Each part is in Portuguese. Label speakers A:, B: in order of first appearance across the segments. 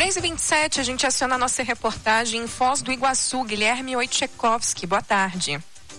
A: 3h27, a gente aciona a nossa reportagem em Foz do Iguaçu. Guilherme Wojciechowski, boa tarde.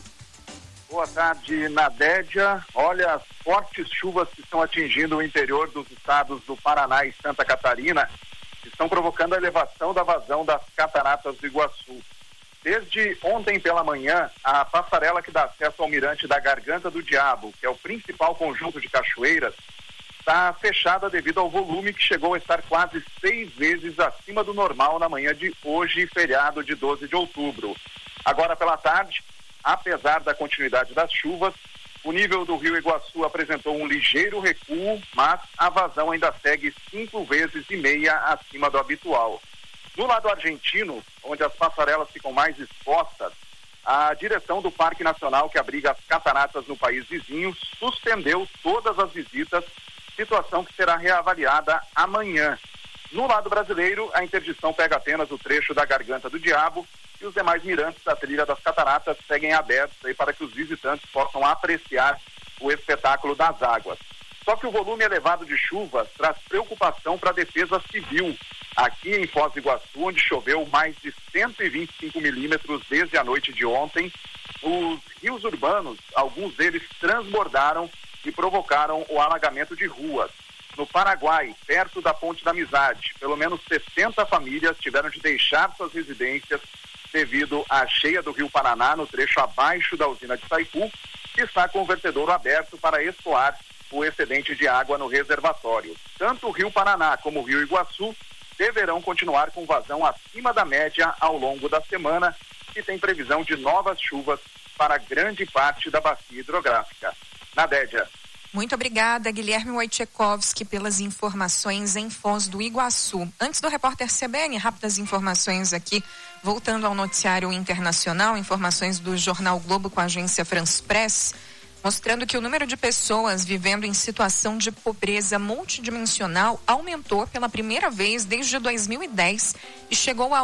B: Boa tarde, Nadédia. Olha, as fortes chuvas que estão atingindo o interior dos estados do Paraná e Santa Catarina estão provocando a elevação da vazão das cataratas do Iguaçu. Desde ontem pela manhã, a passarela que dá acesso ao mirante da Garganta do Diabo, que é o principal conjunto de cachoeiras, está fechada devido ao volume que chegou a estar quase 6 vezes acima do normal na manhã de hoje, feriado de 12 de outubro. Agora pela tarde, apesar da continuidade das chuvas, o nível do Rio Iguaçu apresentou um ligeiro recuo, mas a vazão ainda segue 5,5 vezes acima do habitual. No lado argentino, onde as passarelas ficam mais expostas, a direção do Parque Nacional que abriga as cataratas no país vizinho suspendeu todas as visitas, situação que será reavaliada amanhã. No lado brasileiro, a interdição pega apenas o trecho da Garganta do Diabo e os demais mirantes da trilha das cataratas seguem abertos aí para que os visitantes possam apreciar o espetáculo das águas. Só que o volume elevado de chuva traz preocupação para a Defesa Civil. Aqui em Foz do Iguaçu, onde choveu mais de 125 milímetros desde a noite de ontem, os rios urbanos, alguns deles transbordaram e provocaram o alagamento de ruas. No Paraguai, perto da Ponte da Amizade, pelo menos 60 famílias tiveram de deixar suas residências devido à cheia do Rio Paraná no trecho abaixo da usina de Itaipu, que está com o vertedouro aberto para escoar o excedente de água no reservatório. Tanto o Rio Paraná como o Rio Iguaçu deverão continuar com vazão acima da média ao longo da semana e tem previsão de novas chuvas para grande parte da bacia hidrográfica. Nadédia.
A: Muito obrigada, Guilherme Wojciechowski, pelas informações em Foz do Iguaçu. Antes do repórter CBN, rápidas informações aqui, voltando ao noticiário internacional, informações do Jornal Globo com a agência France Press, mostrando que o número de pessoas vivendo em situação de pobreza multidimensional aumentou pela primeira vez desde 2010 e chegou a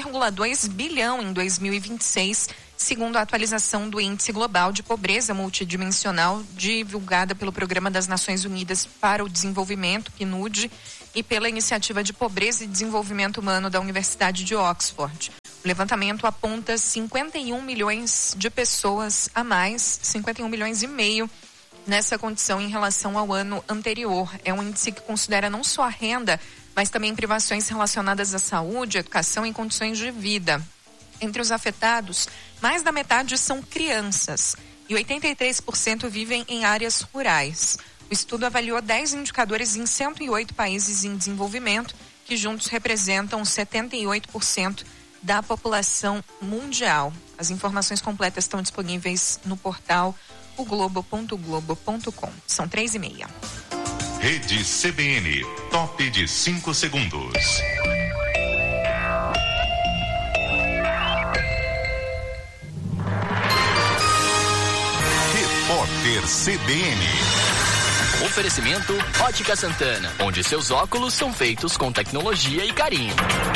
A: 1,2 bilhão em 2026, segundo a atualização do Índice Global de Pobreza Multidimensional, divulgada pelo Programa das Nações Unidas para o Desenvolvimento, PNUD, e pela Iniciativa de Pobreza e Desenvolvimento Humano da Universidade de Oxford. O levantamento aponta 51 milhões de pessoas a mais, 51 milhões e meio nessa condição em relação ao ano anterior. É um índice que considera não só a renda, mas também privações relacionadas à saúde, educação e condições de vida. Entre os afetados, mais da metade são crianças e 83% vivem em áreas rurais. O estudo avaliou 10 indicadores em 108 países em desenvolvimento, que juntos representam 78% da população mundial. As informações completas estão disponíveis no portal oglobo.globo.com. São 3h30.
C: Rede CBN, top de 5 segundos. Repórter CBN.
D: Oferecimento Ótica Santana, onde seus óculos são feitos com tecnologia e carinho.